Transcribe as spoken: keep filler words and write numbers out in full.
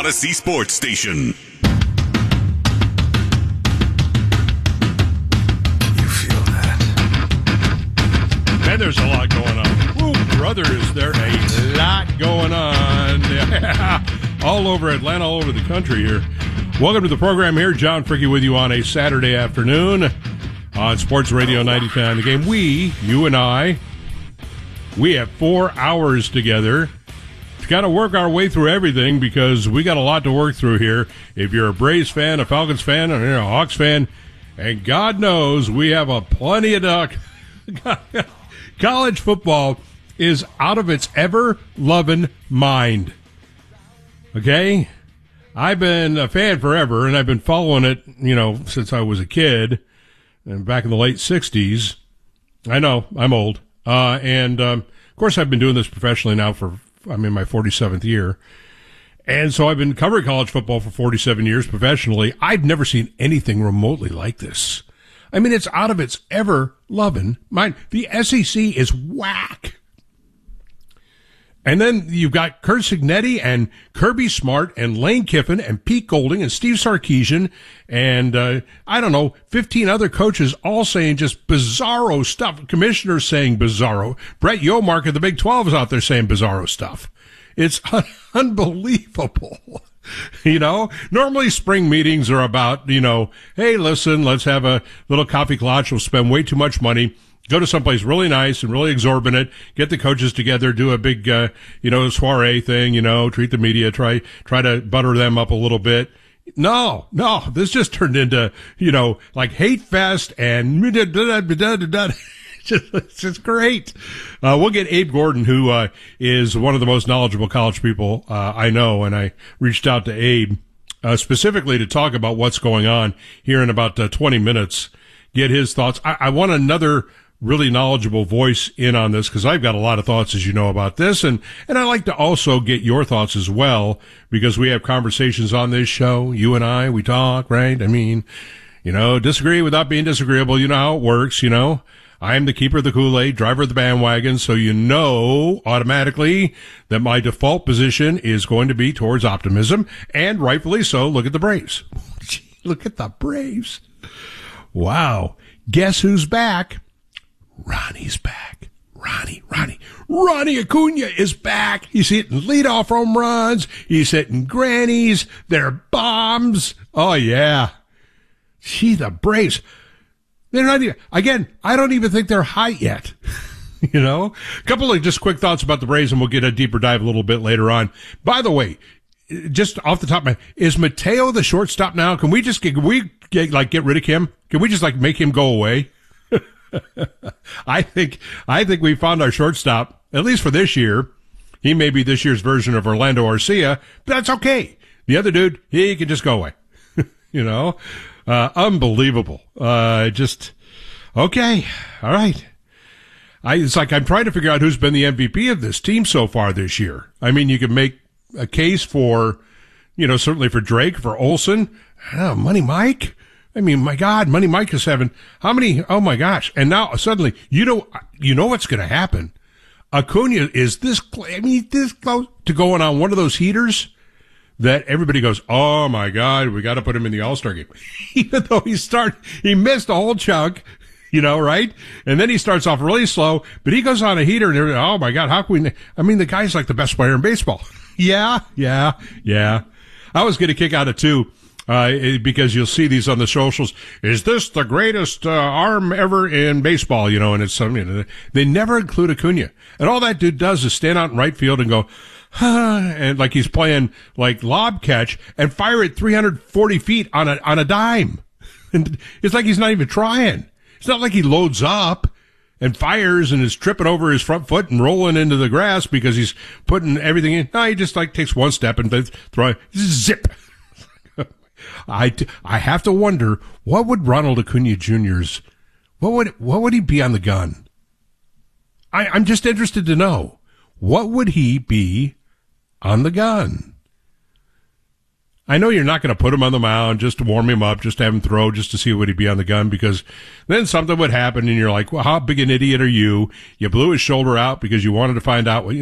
Odyssey Sports Station. Man, there's a lot going on. Oh, brother, is there a lot going on. Yeah. All over Atlanta, all over the country here. Welcome to the program here. John Fricke with you on a Saturday afternoon on Sports Radio ninety-nine The Game. We, you and I, we have four hours together. We've got to work our way through everything because we got a lot to work through here. If you're a Braves fan, a Falcons fan, or you're a Hawks fan, and God knows we have a plenty of duck. College football is out of its ever-loving mind. Okay? I've been a fan forever, and I've been following it, you know, since I was a kid, and back in the late sixties. I know, I'm old. Uh, and, um, of course, I've been doing this professionally now for, I'm in my forty-seventh year. And so I've been covering college football for forty-seven years professionally. I've never seen anything remotely like this. I mean, it's out of its ever-loving mind. The S E C is whack. And then you've got Curt Cignetti and Kirby Smart and Lane Kiffin and Pete Golding and Steve Sarkisian and, uh, I don't know, fifteen other coaches all saying just bizarro stuff. Commissioners saying bizarro. Brett Yomark of the Big twelve is out there saying bizarro stuff. It's un- unbelievable. You know, normally spring meetings are about, you know, hey, listen, let's have a little coffee clutch. We'll spend way too much money. Go to someplace really nice and really exorbitant. Get the coaches together, do a big, uh, you know, soiree thing, you know, treat the media, try, try to butter them up a little bit. No, no, this just turned into, you know, like hate fest and it's just, it's just great. Uh, we'll get Abe Gordon, who, uh, is one of the most knowledgeable college people, uh, I know. And I reached out to Abe, uh, specifically to talk about what's going on here in about uh, twenty minutes, get his thoughts. I, I want another really knowledgeable voice in on this because I've got a lot of thoughts, as you know, about this. And, and I like to also get your thoughts as well because we have conversations on this show. You and I, we talk, right? I mean, you know, disagree without being disagreeable. You know how it works, you know. I'm the keeper of the Kool-Aid, driver of the bandwagon, so you know automatically that my default position is going to be towards optimism, and rightfully so. Look at the Braves. Look at the Braves. Wow. Guess who's back? Ronnie's back. Ronnie, Ronnie, Ronnie Acuna is back. He's hitting leadoff home runs. He's hitting grannies. They're bombs. Oh, yeah. Gee, the Braves. They're not even, again, I don't even think they're hot yet. You know? A couple of just quick thoughts about the Braves, and we'll get a deeper dive a little bit later on. By the way, just off the top of my head, is Mateo the shortstop now? Can we just get, can we get, like, get rid of him? Can we just, like, make him go away? I think, I think we found our shortstop, at least for this year. He may be this year's version of Orlando Arcia, but that's okay. The other dude, he can just go away. You know? Uh, unbelievable. Uh, just, okay. All right. I, it's like I'm trying to figure out who's been the M V P of this team so far this year. I mean, you can make a case for, you know, certainly for Drake, for Olsen. Oh, Money Mike. I mean, my God, Money Mike is having, how many, oh my gosh. And now suddenly, you know, you know what's going to happen. Acuna is this, I mean, this close to going on one of those heaters that everybody goes, oh my God, we got to put him in the All-Star game. Even though he started, he missed a whole chunk, you know, right? And then he starts off really slow, but he goes on a heater and everybody, oh my God, how can we, I mean, the guy's like the best player in baseball. yeah, yeah, yeah. I was getting a kick out of two. Uh, because you'll see these on the socials. Is this the greatest uh, arm ever in baseball? You know, and it's some, you know, they never include Acuna. And all that dude does is stand out in right field and go, huh, and like he's playing like lob catch and fire it three hundred forty feet on a, on a dime. And it's like he's not even trying. It's not like he loads up and fires and is tripping over his front foot and rolling into the grass because he's putting everything in. No, he just like takes one step and then throw it, zip. I, I have to wonder, what would Ronald Acuna Junior's, what would, what would he be on the gun? I, I'm just interested to know, what would he be on the gun? I know you're not going to put him on the mound just to warm him up, just to have him throw, just to see what he'd be on the gun, because then something would happen and you're like, well, how big an idiot are you? You blew his shoulder out because you wanted to find out what,